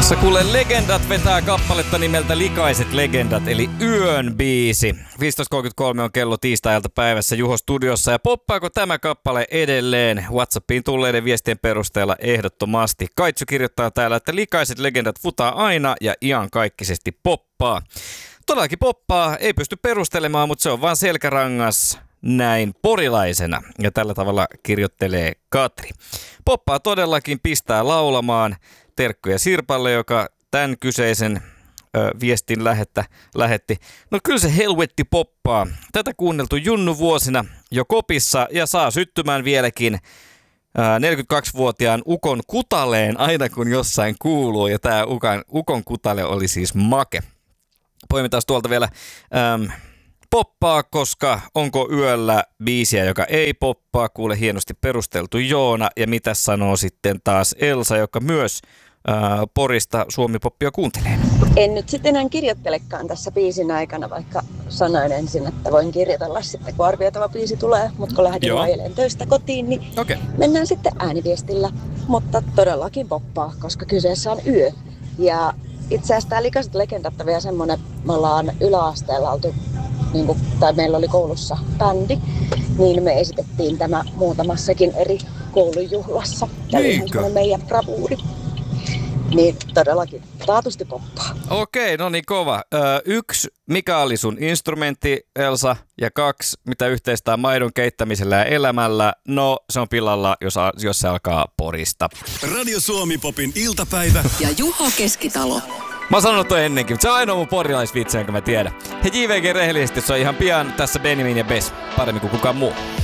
Tässä kuulee Legendat vetää kappaletta nimeltä Likaiset legendat, eli Yön biisi. 15.33 on kello tiistai-ilta päivässä Juho studiossa. Ja poppaako tämä kappale edelleen? WhatsAppiin tulleiden viestien perusteella ehdottomasti. Kaitsu kirjoittaa täällä, että Likaiset legendat futaa aina ja iankaikkisesti poppaa. Todellakin poppaa, ei pysty perustelemaan, mutta se on vaan selkärangas näin porilaisena. Ja tällä tavalla kirjoittelee Katri. Poppaa todellakin, pistää laulamaan. Terkkuja Sirpalle, joka tämän kyseisen viestin lähetti. No kyllä se helvetti poppaa. Tätä kuunneltu Junnu vuosina jo kopissa ja saa syttymään vieläkin 42-vuotiaan ukon kutaleen aina kun jossain kuuluu. Ja tämä ukon kutale oli siis make. Poimitaan tuolta vielä poppaa, koska onko yöllä biisiä, joka ei poppaa. Kuule hienosti perusteltu Joona. Ja mitä sanoo sitten taas Elsa, joka myös Porista Suomi-poppia kuuntelee. En nyt sitten enää kirjoittelekaan tässä biisin aikana, vaikka sanoin ensin, että voin kirjoitella sitten, kun arvioitava biisi tulee. Mutta kun lähdin ajelemaan töistä kotiin, niin mennään sitten ääniviestillä. Mutta todellakin poppaa, koska kyseessä on yö. Ja itse asiassa tämä Likaiset legendat on vielä semmoinen, me ollaan yläasteella oltu, tai meillä oli koulussa bändi, niin me esitettiin tämä muutamassakin eri koulujuhlassa. Tämä oli ihan semmoinen meidän bravuuri. Niin todellakin taatusti poppaa. Okei, no niin kova. 1, mikä oli sun instrumentti, Elsa? Ja 2, mitä yhteistä on maidon keittämisellä ja elämällä? No, se on pillalla, jos se alkaa Porista. Radio Suomi-popin iltapäivä. Ja Juho Keskitalo. Mä oon sanonut toi ennenkin, mutta se on ainoa mun porilaisvitsi, jonka mä tiedän. He JVG rehellisesti, se on ihan pian tässä Benjamin ja Bess. Paremmin kuin kukaan muu.